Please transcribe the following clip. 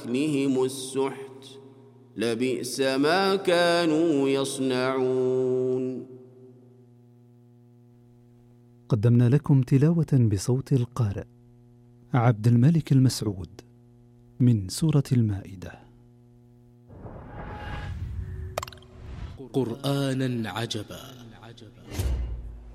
أكلهم السحت لبئس ما كانوا يصنعون. قدمنا لكم تلاوة بصوت القارئ عبد الملك المسعود من سورة المائدة. قرآنا عجبا